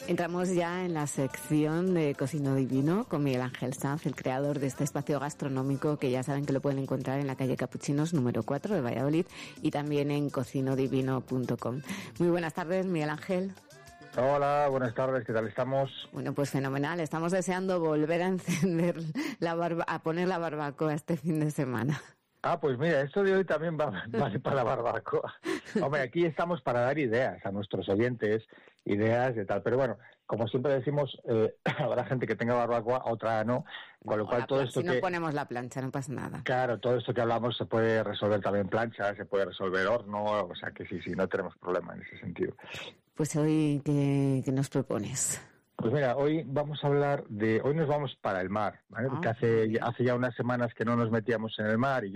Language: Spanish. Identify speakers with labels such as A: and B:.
A: Entramos ya en la sección de Cocino Divino con Miguel Ángel Sanz, el creador de este espacio gastronómico que ya saben que lo pueden encontrar en la calle Capuchinos número 4 de Valladolid y también en cocinodivino.com. Muy buenas tardes, Miguel Ángel.
B: Hola, buenas tardes, ¿qué tal estamos?
A: Bueno, pues fenomenal, estamos deseando volver a encender a poner la barbacoa este fin de semana.
B: Pues mira, esto de hoy también vale para la barbacoa. Hombre, aquí estamos para dar ideas a nuestros oyentes, ideas de tal, pero bueno, como siempre decimos, habrá gente que tenga barbacoa, otra no, con lo cual todo esto
A: si no ponemos la plancha, no pasa nada.
B: Claro, todo esto que hablamos se puede resolver también plancha, se puede resolver horno, o sea que sí, no tenemos problema en ese sentido.
A: Pues hoy, ¿qué nos propones?
B: Pues mira, hoy vamos a hablar hoy nos vamos para el mar, ¿vale? Porque hace ya unas semanas que no nos metíamos en el mar y